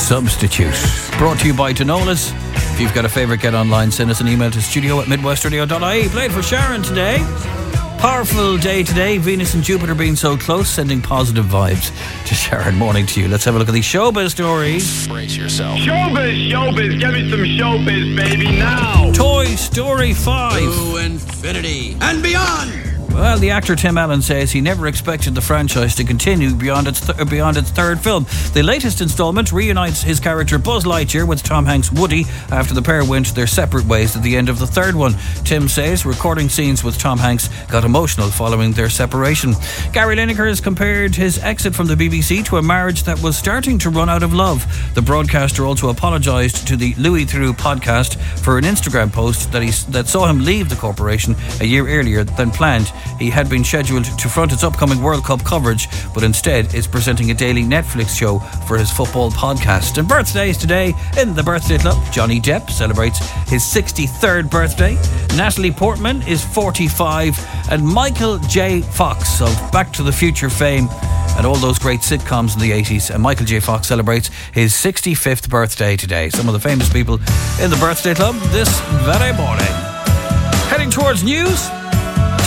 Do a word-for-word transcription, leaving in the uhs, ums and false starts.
Substitute. Brought to you by Denolas. If you've got a favourite, get online, send us an email to studio at midwestradio dot I E. Played for Sharon today. Powerful day today. Venus and Jupiter being so close, sending positive vibes to Sharon. Morning to you. Let's have a look at these showbiz stories. Brace yourself. Showbiz, showbiz, give me some showbiz, baby, now. Toy Story five. To infinity and beyond. Well, the actor Tim Allen says he never expected the franchise to continue beyond its th- beyond its third film. The latest installment reunites his character Buzz Lightyear with Tom Hanks' Woody after the pair went their separate ways at the end of the third one. Tim says recording scenes with Tom Hanks got emotional following their separation. Gary Lineker has compared his exit from the B B C to a marriage that was starting to run out of love. The broadcaster also apologised to the Louis Theroux podcast for an Instagram post that he that saw him leave the corporation a year earlier than planned. He had been scheduled to front its upcoming World Cup coverage, but instead is presenting a daily Netflix show for his football podcast. And birthdays today in the Birthday Club. Johnny Depp celebrates his sixty-third birthday. Natalie Portman is forty-five. And Michael J. Fox of Back to the Future fame and all those great sitcoms in the eighties. And Michael J. Fox celebrates his sixty-fifth birthday today. Some of the famous people in the Birthday Club this very morning. Heading towards news.